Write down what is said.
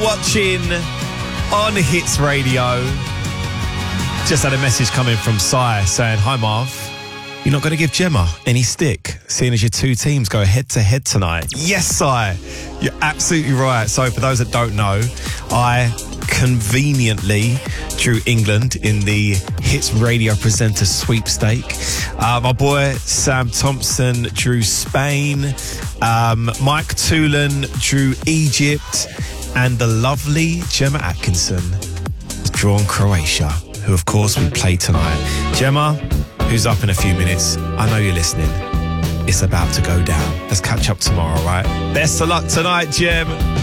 watching on Hits Radio. Just had a message coming from Sai saying, "Hi Marv, you're not going to give Gemma any stick, seeing as your two teams go head-to-head tonight." Yes, Sai, you're absolutely right. So for those that don't know, I conveniently drew England in the Hits Radio presenter sweepstake. My boy Sam Thompson drew Spain. Mike Toolan drew Egypt. And the lovely Gemma Atkinson has drawn Croatia, who of course we play tonight. Gemma, who's up in a few minutes, I know you're listening. It's about to go down. Let's catch up tomorrow, right? Best of luck tonight, Gem.